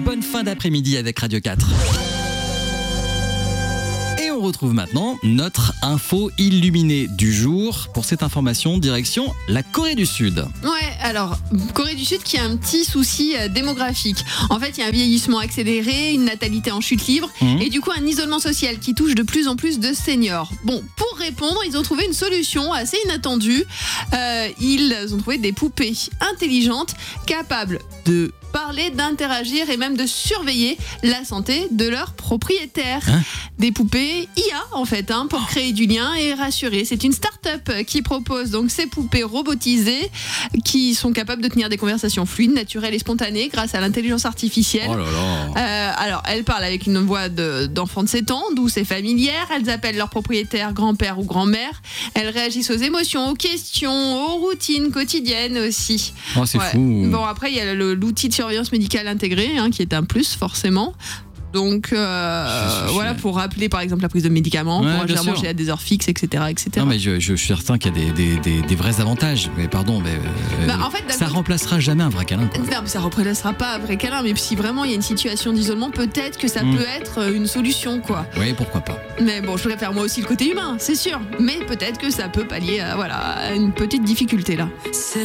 bonne fin d'après-midi avec Radio 4. Et on retrouve maintenant notre info illuminée du jour. Pour cette information, direction la Corée du Sud. Ouais, alors, Corée du Sud qui a un petit souci démographique. En fait, il y a un vieillissement accéléré, une natalité en chute libre et du coup un isolement social qui touche de plus en plus de seniors. Bon, pour répondre, ils ont trouvé une solution assez inattendue. Ils ont trouvé des poupées intelligentes capables de parler, d'interagir et même de surveiller la santé de leurs propriétaires. Des poupées IA en fait, pour créer du lien et rassurer. C'est une start-up qui propose donc ces poupées robotisées qui sont capables de tenir des conversations fluides, naturelles et spontanées grâce à l'intelligence artificielle. Oh là là. Alors, elles parlent avec une voix d'enfant de 7 ans, douce et familière. Elles appellent leur propriétaire grand-père ou grand-mère. Elles réagissent aux émotions, aux questions, aux routines quotidiennes aussi. Oh, c'est fou. Bon, après, il y a l'outil de surveillance médicale intégré, qui est un plus, forcément. Donc, voilà, pour rappeler par exemple la prise de médicaments, pour agir manger à des heures fixes, etc. Non, mais je suis certain qu'il y a des vrais avantages. Mais pardon, en fait, ça remplacera jamais un vrai câlin. Non, mais ça remplacera pas un vrai câlin. Mais si vraiment il y a une situation d'isolement, peut-être que ça peut être une solution, quoi. Oui, pourquoi pas. Mais bon, je préfère moi aussi le côté humain, c'est sûr. Mais peut-être que ça peut pallier à une petite difficulté là.